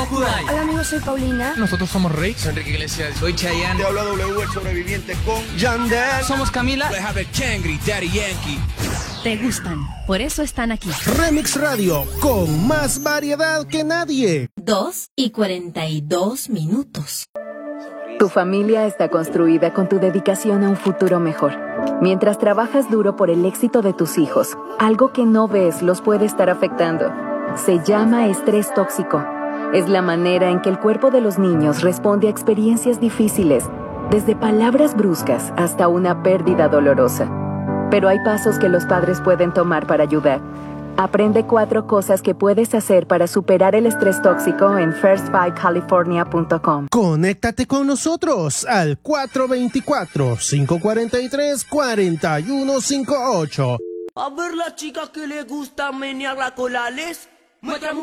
Kudai. Hola amigos, soy Paulina. Nosotros somos Rey. Soy Enrique Iglesias. Soy Chayanne. Te habla W, el sobreviviente con Yandel. Somos Camila. Daddy Yankee. Te gustan, por eso están aquí. Remix Radio, con más variedad que nadie. 2:42. Tu familia está construida con tu dedicación a un futuro mejor. Mientras trabajas duro por el éxito de tus hijos, algo que no ves los puede estar afectando. Se llama estrés tóxico. Es la manera en que el cuerpo de los niños responde a experiencias difíciles, desde palabras bruscas hasta una pérdida dolorosa. Pero hay pasos que los padres pueden tomar para ayudar. Aprende 4 cosas que puedes hacer para superar el estrés tóxico en firstfightcalifornia.com. Conéctate con nosotros al 424-543-4158. A ver la chica que le gusta menear la cola, les muéstrame